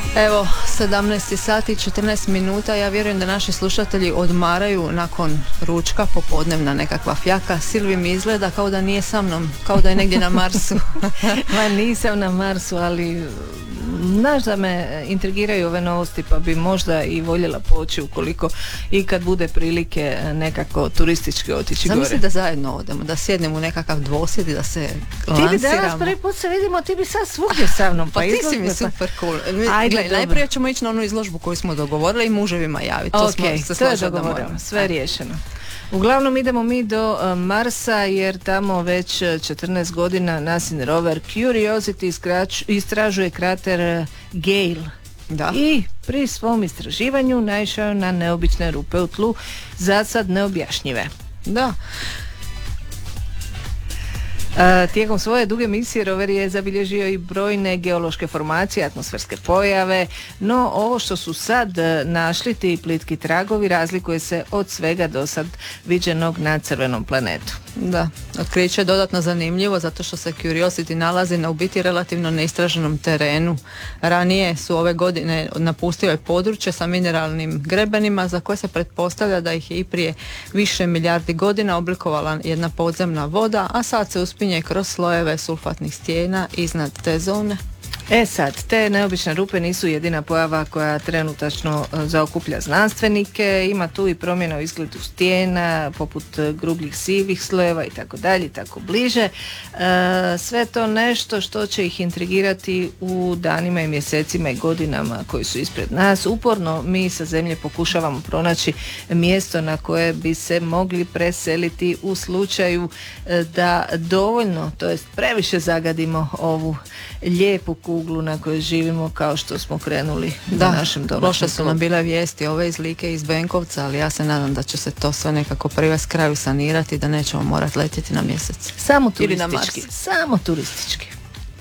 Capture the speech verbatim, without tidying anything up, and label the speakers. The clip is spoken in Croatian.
Speaker 1: Evo, sedamnaest sati i četrnaest minuta, ja vjerujem da naši slušatelji odmaraju nakon ručka, popodnevna nekakva fjaka. Silvi mi izgleda kao da nije sa mnom, kao da je negdje na Marsu.
Speaker 2: Ma nisam na Marsu, ali znaš da me intrigiraju ove novosti, pa bi možda i voljela poći ukoliko i kad bude prilike nekako turistički otići gore.
Speaker 1: Zamisli da zajedno odemo, da sjednemo u nekakav dvosjed i da se lansiramo.
Speaker 2: Ti bi danas prvi put se vidimo, ti bi sad svugdje sa mnom. Pa,
Speaker 1: pa ti si mi super cool. Ajde, Gle, najprije ćemo ići na onu izložbu koju smo dogovorili i muževima javiti. To
Speaker 2: okay,
Speaker 1: smo se
Speaker 2: to je
Speaker 1: dogovorili.
Speaker 2: Sve je riješeno. Uglavnom idemo mi do uh, Marsa, jer tamo već četrnaest godina nasin rover Curiosity iskrač, istražuje krater uh, Gale.
Speaker 1: Da.
Speaker 2: I pri svom istraživanju naišao na neobične rupe u tlu, za sad neobjašnjive.
Speaker 1: Da.
Speaker 2: Uh, tijekom svoje duge misije rover je zabilježio i brojne geološke formacije, atmosferske pojave, no ovo što su sad uh, našli, ti plitki tragovi, razlikuje se od svega do sad viđenog na crvenom planetu.
Speaker 1: Da, otkriće je dodatno zanimljivo zato što se Curiosity nalazi na u biti relativno neistraženom terenu. Ranije su ove godine napustile područje sa mineralnim grebenima za koje se pretpostavlja da ih je i prije više milijardi godina oblikovala jedna podzemna voda, a sad se uspinje kroz slojeve sulfatnih stijena iznad te zone.
Speaker 2: E sad, te neobične rupe nisu jedina pojava koja trenutačno zaokuplja znanstvenike. Ima tu i promjena u izgledu stijena, poput grubljih sivih slojeva i tako dalje i tako bliže. E, sve to nešto što će ih intrigirati u danima i mjesecima i godinama koji su ispred nas. Uporno mi sa Zemlje pokušavamo pronaći mjesto na koje bi se mogli preseliti u slučaju da dovoljno, to jest previše zagadimo ovu lijepu kuglu na kojoj živimo, kao što smo krenuli
Speaker 1: da,
Speaker 2: na našem domaćem.
Speaker 1: Loše su nam bile vijesti ove iz Like i iz Benkovca, ali ja se nadam da će se to sve nekako privesti kraju, sanirati, da nećemo morati letjeti na mjesec.
Speaker 2: Samo
Speaker 1: ili na
Speaker 2: turistički.
Speaker 1: Mars.
Speaker 2: Samo turistički.